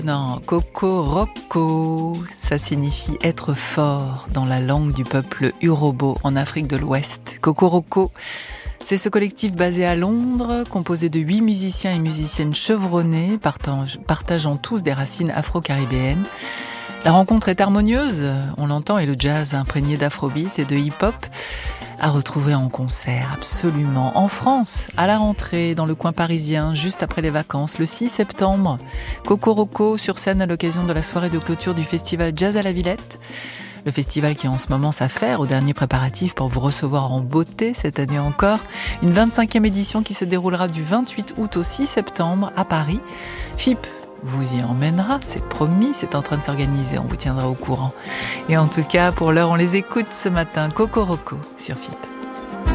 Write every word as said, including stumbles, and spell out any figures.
Non, Kokoroko, ça signifie être fort dans la langue du peuple Urhobo en Afrique de l'Ouest. Kokoroko, c'est ce collectif basé à Londres, composé de huit musiciens et musiciennes chevronnés, partageant tous des racines afro-caribéennes. La rencontre est harmonieuse, on l'entend, et le jazz imprégné d'afrobeat et de hip-hop à retrouver en concert, absolument. En France, à la rentrée, dans le coin parisien, juste après les vacances, le six septembre, Kokoroko sur scène à l'occasion de la soirée de clôture du festival Jazz à la Villette. Le festival qui en ce moment s'affaire au dernier préparatif pour vous recevoir en beauté cette année encore. Une vingt-cinquième édition qui se déroulera du vingt-huit août au six septembre à Paris. F I P vous y emmènera, c'est promis, c'est en train de s'organiser, on vous tiendra au courant. Et en tout cas, pour l'heure, on les écoute ce matin, Kokoroko sur F I P.